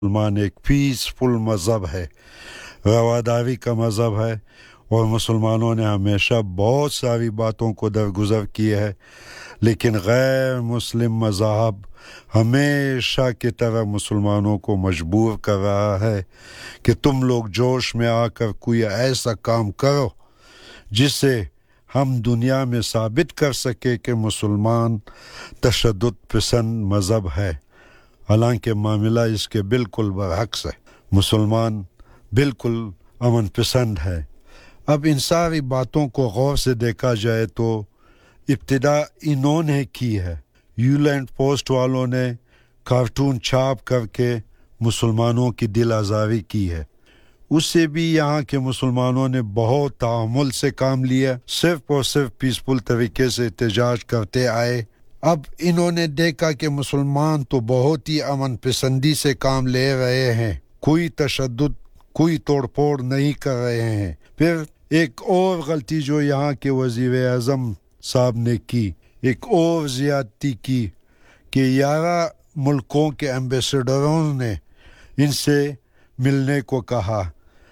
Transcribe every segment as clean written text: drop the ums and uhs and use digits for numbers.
मुसलमान एक पीसफुल मज़हब है, रवादारी का मज़हब है और मुसलमानों ने हमेशा बहुत सारी बातों को दरगुजर किया है, लेकिन गैर मुस्लिम मज़हब हमेशा की तरह मुसलमानों को मजबूर कर रहा है कि तुम लोग जोश में आकर कोई ऐसा काम करो जिससे हम दुनिया में साबित कर सके कि मुसलमान तशद्दुद पसंद मज़हब है। हालांकि मामला इसके बिल्कुल बरअक्स है, मुसलमान बिल्कुल अमन पसंद है। अब इन सारी बातों को गौर से देखा जाए तो इब्तिदा इन्होंने की है। यूलैंड पोस्ट वालों ने कार्टून छाप करके मुसलमानों की दिल आज़ारी की है। उससे भी यहाँ के मुसलमानों ने बहुत तहम्मुल से काम लिया, सिर्फ और सिर्फ पीसफुल तरीके से एहतजाज करते आए। अब इन्होंने देखा कि मुसलमान तो बहुत ही अमन पसंदी से काम ले रहे हैं, कोई तशद्दुद कोई तोड़फोड़ नहीं कर रहे हैं। फिर एक और गलती जो यहाँ के वज़ीर आज़म साहब ने की, एक और ज़्यादती की कि 11 मुल्कों के एम्बेसडरों ने इनसे मिलने को कहा,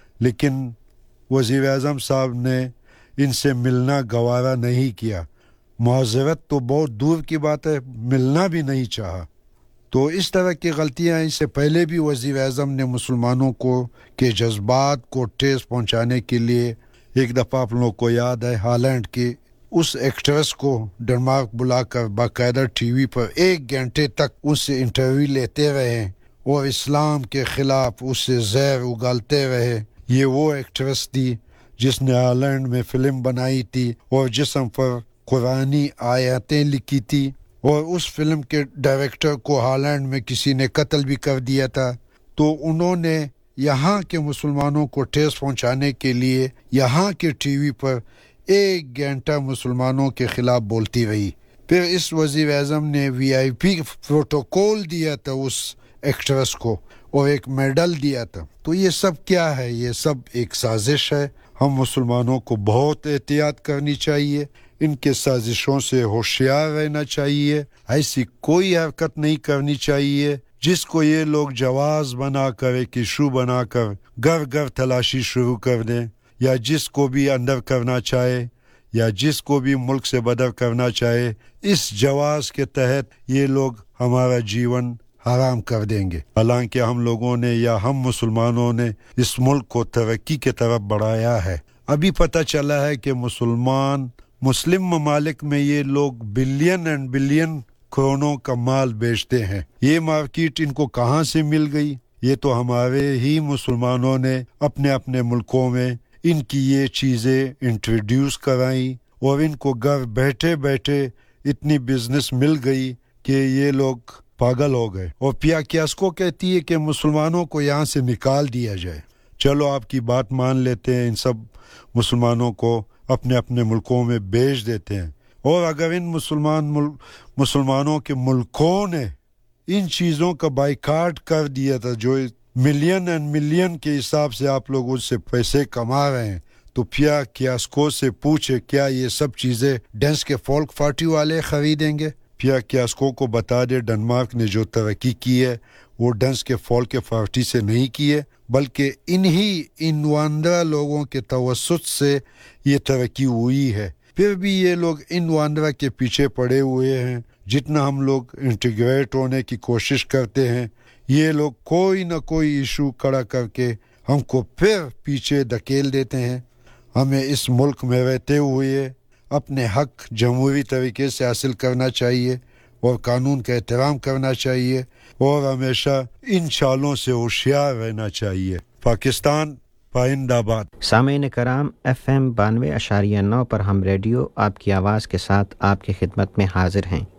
लेकिन वज़ीर आज़म साहब ने इनसे मिलना गवारा नहीं किया। मुआज़रत तो बहुत दूर की बात है, मिलना भी नहीं चाहा। तो इस तरह की गलतियां इससे पहले भी वज़ीर आज़म ने मुसलमानों को के जज्बात को ठेस पहुंचाने के लिए, एक दफ़ा आप लोगों को याद है हॉलैंड की उस एक्ट्रेस को डेनमार्क बुलाकर बाकायदा टीवी पर 1 घंटे तक उससे इंटरव्यू लेते रहे और इस्लाम के खिलाफ उससे जहर उगालते रहे। ये वो एक्ट्रेस थी जिसने हॉलैंड में फिल्म बनाई थी और जिस्म पर कुरानी आयतें लिखी थी, और उस फिल्म के डायरेक्टर को हॉलैंड में किसी ने कत्ल भी कर दिया था। तो उन्होंने यहाँ के मुसलमानों को ठेस पहुँचाने के लिए यहाँ के टीवी पर 1 घंटा मुसलमानों के खिलाफ बोलती रही। फिर इस वज़ीर आज़म ने VIP प्रोटोकॉल दिया था उस एक्ट्रेस को और एक मेडल दिया था। तो ये सब क्या है? ये सब एक साजिश है। हम मुसलमानों को बहुत एहतियात करनी चाहिए, इनके साजिशों से होशियार रहना चाहिए। ऐसी कोई हरकत नहीं करनी चाहिए जिसको ये लोग जवाज बनाकर, एक इशू बनाकर घर घर तलाशी शुरू कर दें, या जिसको भी अंदर करना चाहे या जिसको भी मुल्क से बदर करना चाहे, इस जवाज के तहत ये लोग हमारा जीवन हराम कर देंगे। हालांकि हम लोगों ने या हम मुसलमानों ने इस मुल्क को तरक्की की तरफ बढ़ाया है। अभी पता चला है कि मुस्लिम ममालिक में ये लोग बिलियन एंड बिलियन करोड़ों का माल बेचते हैं। ये मार्केट इनको कहाँ से मिल गई? ये तो हमारे ही मुसलमानों ने अपने अपने मुल्कों में इनकी ये चीज़ें इंट्रोड्यूस कराई और इनको घर बैठे बैठे इतनी बिजनेस मिल गई कि ये लोग पागल हो गए। और पिया कियास्को कहती है कि मुसलमानों को यहाँ से निकाल दिया जाए। चलो आपकी बात मान लेते हैं, इन सब मुसलमानों को अपने अपने मुल्कों में भेज देते हैं। और अगर इन मुसलमानों के मुल्कों ने इन चीज़ों का बाइकाट कर दिया था, जो मिलियन एंड मिलियन के हिसाब से आप लोग उससे पैसे कमा रहे हैं, तो पिया कियास्को से पूछे क्या ये सब चीज़ें डेंस के फोल्क पार्टी वाले खरीदेंगे? पिया कियास्को को बता दे डेनमार्क ने जो तरक्की की है वो डेंस के फोल्क के पार्टी से नहीं की है, बल्कि इन वांडरा लोगों के तवस्सुत से ये तरक्की हुई है। फिर भी ये लोग इन वांडरा के पीछे पड़े हुए हैं। जितना हम लोग इंटीग्रेट होने की कोशिश करते हैं, ये लोग कोई ना कोई इशू खड़ा करके हमको फिर पीछे धकेल देते हैं। हमें इस मुल्क में रहते हुए अपने हक जमहूरी तरीके से हासिल करना चाहिए और कानून का एहतराम करना चाहिए और हमेशा इन चालों से होशियार रहना चाहिए। पाकिस्तान पाइंदाबाद। सामीन कराम, FM 92.9 पर हम रेडियो आपकी आवाज़ के साथ आपकी खिदमत में हाजिर हैं।